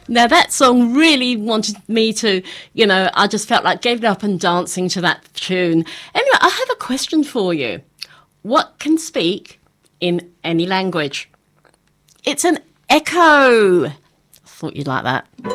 Now, that song really wanted me to, I just felt like getting up and dancing to that tune. Anyway, I have a question for you. What can speak in any language? It's an echo. I thought you'd like that.